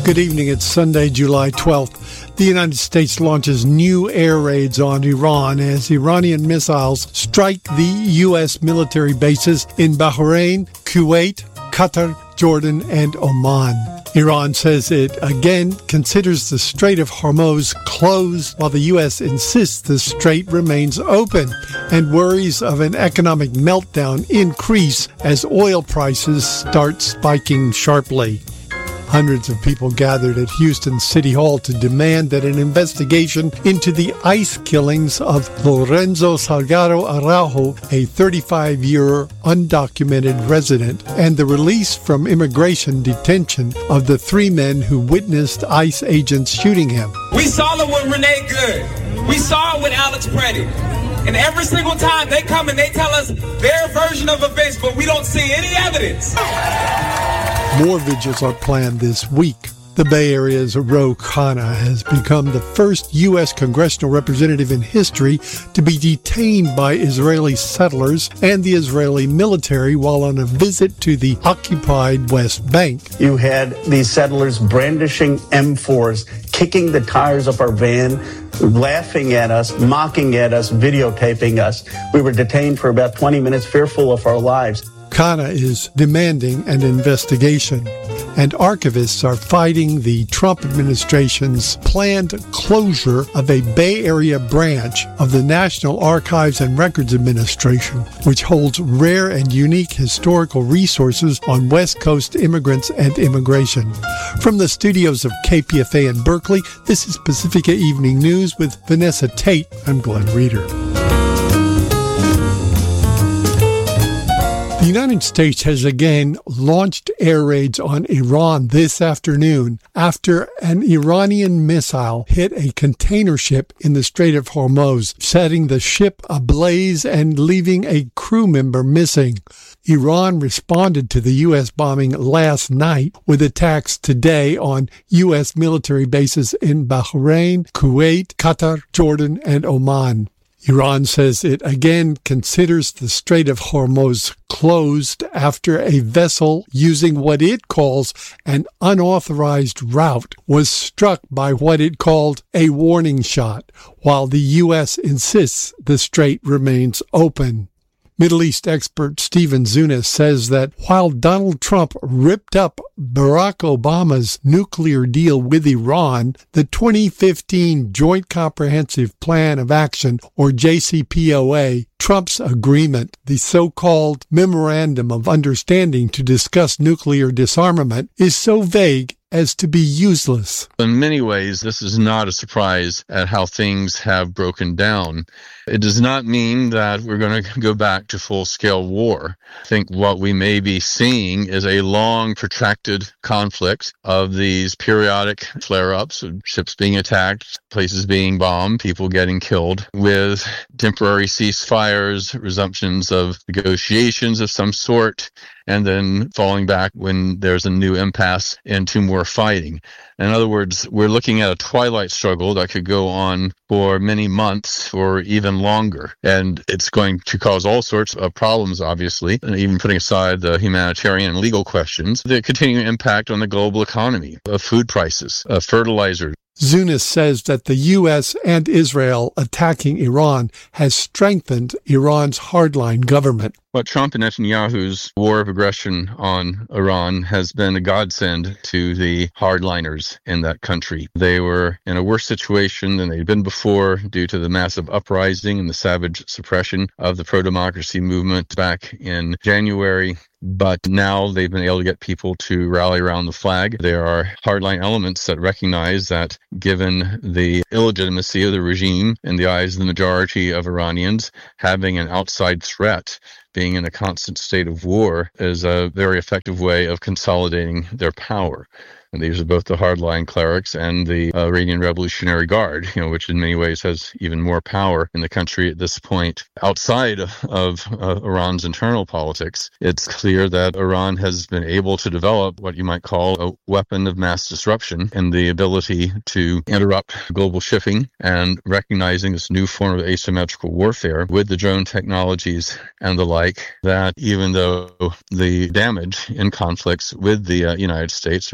Good evening. It's Sunday, July 12th. The United States launches new air raids on Iran as Iranian missiles strike the U.S. military bases in Bahrain, Kuwait, Qatar, Jordan, and Oman. Iran says it again considers the Strait of Hormuz closed, while the U.S. insists the strait remains open, and worries of an economic meltdown increase as oil prices start spiking sharply. Hundreds of people gathered at Houston City Hall to demand that an investigation into the ICE killings of Lorenzo Salgado Araujo, a 35-year undocumented resident, and the release from immigration detention of the three men who witnessed ICE agents shooting him. We saw it with Renee Good. We saw it with Alex Preddy. And every single time they come and they tell us their version of events, but we don't see any evidence. More vigils are planned this week. The Bay Area's Ro Khanna has become the first U.S. congressional representative in history to be detained by Israeli settlers and the Israeli military while on a visit to the occupied West Bank. You had these settlers brandishing M4s, kicking the tires of our van, laughing at us, mocking at us, videotaping us. We were detained for about 20 minutes, fearful of our lives. Khanna is demanding an investigation, and archivists are fighting the Trump administration's planned closure of a Bay Area branch of the National Archives and Records Administration, which holds rare and unique historical resources on West Coast immigrants and immigration. From the studios of KPFA in Berkeley, this is Pacifica Evening News with Vanessa Tate. I'm Glenn Reeder. The United States has again launched air raids on Iran this afternoon after an Iranian missile hit a container ship in the Strait of Hormuz, setting the ship ablaze and leaving a crew member missing. Iran responded to the U.S. bombing last night with attacks today on U.S. military bases in Bahrain, Kuwait, Qatar, Jordan, and Oman. Iran says it again considers the Strait of Hormuz closed after a vessel using what it calls an unauthorized route was struck by what it called a warning shot, while the U.S. insists the strait remains open. Middle East expert Stephen Zunis says that while Donald Trump ripped up Barack Obama's nuclear deal with Iran, the 2015 Joint Comprehensive Plan of Action, or JCPOA, Trump's agreement, the so-called Memorandum of Understanding to discuss nuclear disarmament, is so vague as to be useless. In many ways, this is not a surprise at how things have broken down. It does not mean that we're going to go back to full-scale war. I think what we may be seeing is a long, protracted conflict of these periodic flare-ups, of ships being attacked, places being bombed, people getting killed, with temporary ceasefires, resumptions of negotiations of some sort, and then falling back when there's a new impasse into more fighting. In other words, we're looking at a twilight struggle that could go on for many months or even longer. And it's going to cause all sorts of problems, obviously, and even putting aside the humanitarian and legal questions, the continuing impact on the global economy, of food prices, of fertilizers. Zunis says that the U.S. and Israel attacking Iran has strengthened Iran's hardline government. What Trump and Netanyahu's war of aggression on Iran has been a godsend to the hardliners in that country. They were in a worse situation than they'd been before due to the massive uprising and the savage suppression of the pro-democracy movement back in January. But now they've been able to get people to rally around the flag. There are hardline elements that recognize that given the illegitimacy of the regime in the eyes of the majority of Iranians, having an outside threat, being in a constant state of war, is a very effective way of consolidating their power. And these are both the hardline clerics and the Iranian Revolutionary Guard, which in many ways has even more power in the country at this point. Outside of Iran's internal politics, it's clear that Iran has been able to develop what you might call a weapon of mass disruption and the ability to interrupt global shipping, and recognizing this new form of asymmetrical warfare with the drone technologies and the like, that even though the damage in conflicts with the United States are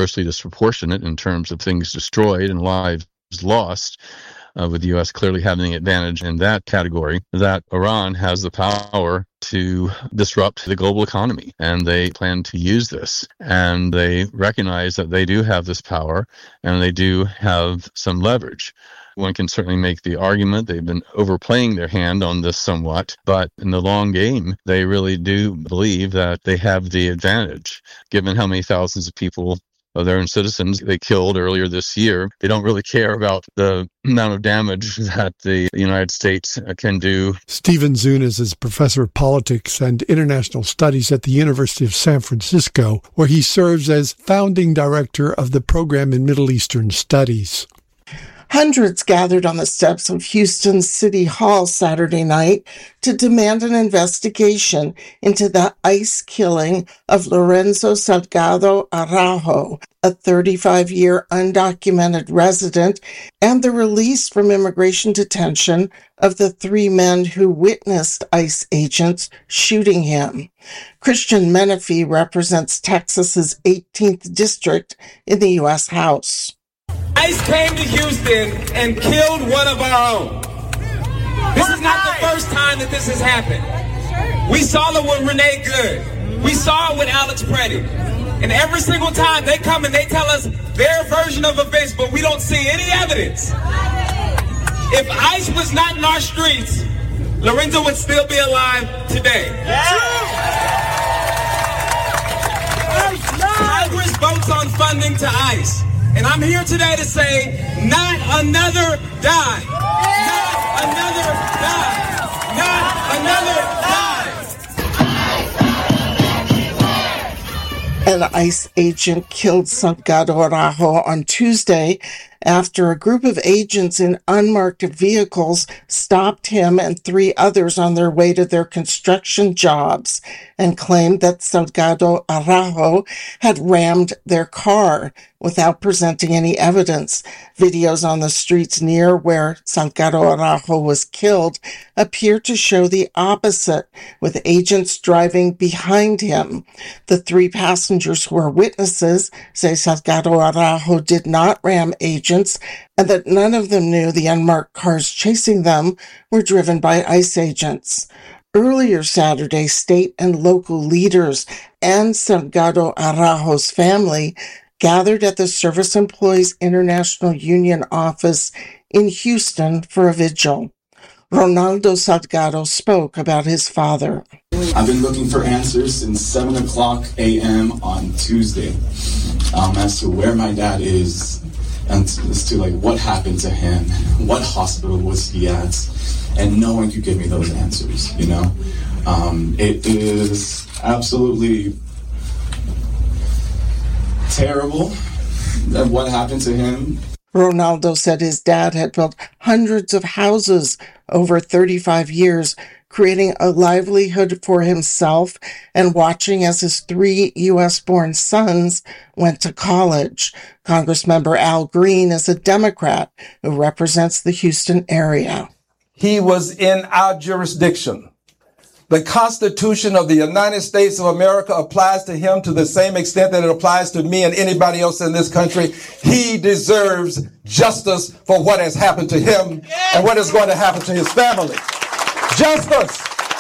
grossly disproportionate in terms of things destroyed and lives lost, with the U.S. clearly having the advantage in that category, that Iran has the power to disrupt the global economy. And they plan to use this. And they recognize that they do have this power and they do have some leverage. One can certainly make the argument they've been overplaying their hand on this somewhat, but in the long game, they really do believe that they have the advantage, given how many thousands of people of their own citizens they killed earlier this year. They don't really care about the amount of damage that the United States can do. Stephen Zunes is professor of politics and international studies at the University of San Francisco, where he serves as founding director of the program in Middle Eastern Studies. Hundreds gathered on the steps of Houston's City Hall Saturday night to demand an investigation into the ICE killing of Lorenzo Salgado Araujo, a 35-year undocumented resident, and the release from immigration detention of the 3 men who witnessed ICE agents shooting him. Christian Menefee represents Texas's 18th district in the U.S. House. ICE came to Houston and killed one of our own. This is not the first time that this has happened. We saw it with Renee Good. We saw it with Alex Preddy. And every single time they come and they tell us their version of events, but we don't see any evidence. If ICE was not in our streets, Lorenzo would still be alive today. Congress votes on funding to ICE. And I'm here today to say, not another die. Not another die. Not another die. An ICE agent killed Salgado Araujo on Tuesday after a group of agents in unmarked vehicles stopped him and 3 others on their way to their construction jobs and claimed that Salgado Araujo had rammed their car without presenting any evidence. Videos on the streets near where Salgado Araujo was killed appear to show the opposite, with agents driving behind him. The 3 passengers who are witnesses say Salgado Araujo did not ram agents and that none of them knew the unmarked cars chasing them were driven by ICE agents. Earlier Saturday, state and local leaders and Salgado Araujo's family gathered at the Service Employees International Union office in Houston for a vigil. Ronaldo Salgado spoke about his father. I've been looking for answers since 7 o'clock a.m. on Tuesday as to where my dad is and as to what happened to him, what hospital was he at, and no one could give me those answers, It is absolutely terrible that what happened to him. Ronaldo said his dad had built hundreds of houses over 35 years, creating a livelihood for himself and watching as his 3 U.S.-born sons went to college. Congressmember Al Green is a Democrat who represents the Houston area. He was in our jurisdiction. The Constitution of the United States of America applies to him to the same extent that it applies to me and anybody else in this country. He deserves justice for what has happened to him and what is going to happen to his family. Justice.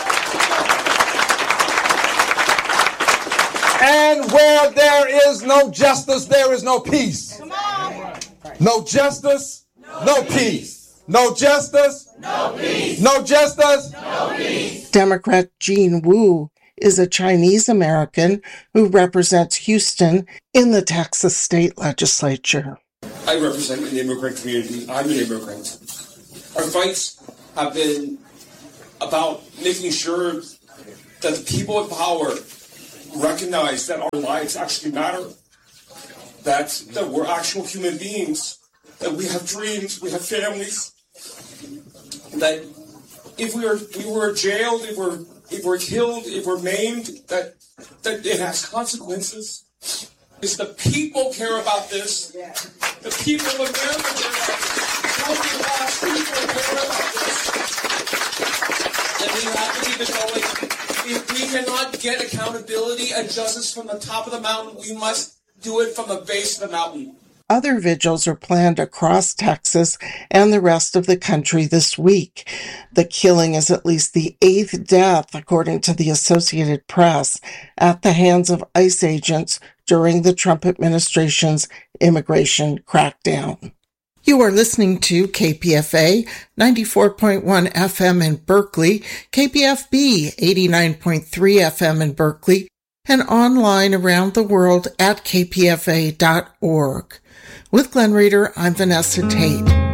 And where there is no justice, there is no peace. No justice, no peace. No justice, no peace. No justice, no peace. Democrat Jean Wu is a Chinese American who represents Houston in the Texas state legislature. I represent an immigrant community. I'm an immigrant. Our fights have been about making sure that the people in power recognize that our lives actually matter, that we're actual human beings, that we have dreams, we have families, that if we were jailed, if we're killed, if we're maimed, that it has consequences. Because the people care about this. The people of America care about this. Healthy lives, people care about this. And we have to keep it going. If we cannot get accountability and justice from the top of the mountain, we must do it from the base of the mountain. Other vigils are planned across Texas and the rest of the country this week. The killing is at least the 8th death, according to the Associated Press, at the hands of ICE agents during the Trump administration's immigration crackdown. You are listening to KPFA 94.1 FM in Berkeley, KPFB 89.3 FM in Berkeley, and online around the world at kpfa.org. With Glenn Reader, I'm Vanessa Tate.